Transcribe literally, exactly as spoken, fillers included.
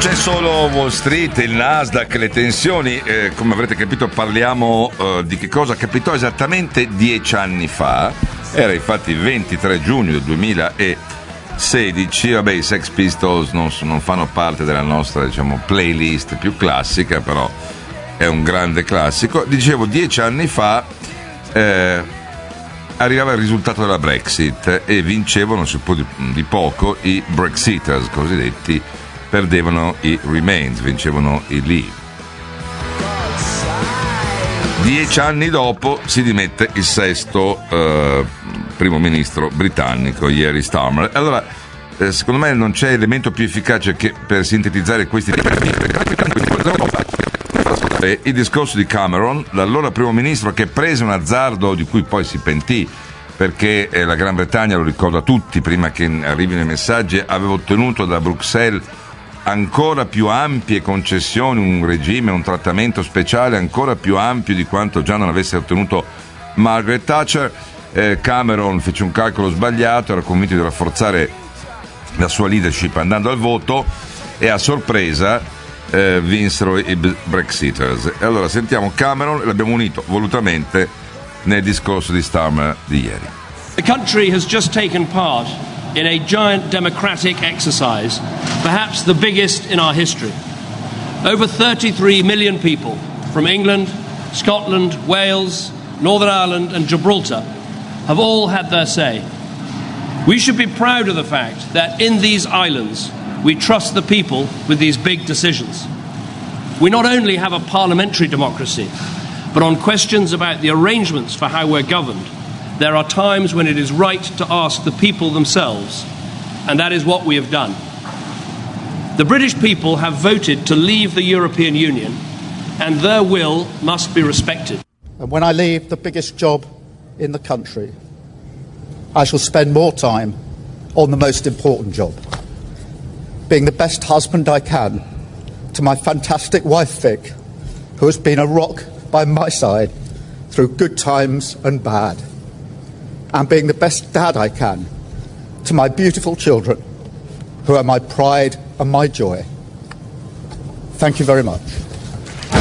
c'è solo Wall Street, il Nasdaq, le tensioni, eh, come avrete capito parliamo eh, di che cosa capitò esattamente dieci anni fa. Era infatti il ventitré giugno del duemilasedici. Vabbè, i Sex Pistols non, non fanno parte della nostra, diciamo, playlist più classica, però è un grande classico. Dicevo, dieci anni fa eh, arrivava il risultato della Brexit e vincevano su po' di, di poco i Brexiters cosiddetti, perdevano i Remains, vincevano i Leave. Dieci anni dopo si dimette il sesto eh, primo ministro britannico, Keir Starmer. Allora, eh, secondo me non c'è elemento più efficace che per sintetizzare questi eh, il discorso di Cameron, l'allora primo ministro che prese un azzardo di cui poi si pentì, perché eh, la Gran Bretagna, lo ricordo a tutti prima che arrivino i messaggi, aveva ottenuto da Bruxelles ancora più ampie concessioni, un regime, un trattamento speciale ancora più ampio di quanto già non avesse ottenuto Margaret Thatcher. eh, Cameron fece un calcolo sbagliato, era convinto di rafforzare la sua leadership andando al voto e a sorpresa eh, vinsero i Brexiters. E allora sentiamo Cameron e l'abbiamo unito volutamente nel discorso di Starmer di ieri. The country has just taken part in a giant democratic exercise, perhaps the biggest in our history. Over thirty-three million people from England, Scotland, Wales, Northern Ireland and Gibraltar have all had their say. We should be proud of the fact that in these islands we trust the people with these big decisions. We not only have a parliamentary democracy, but on questions about the arrangements for how we're governed, there are times when it is right to ask the people themselves, and that is what we have done. The British people have voted to leave the European Union, and their will must be respected. And when I leave the biggest job in the country, I shall spend more time on the most important job, being the best husband I can to my fantastic wife Vic, who has been a rock by my side through good times and bad, and being the best dad I can to my beautiful children, who are my pride and my joy. Thank you very much.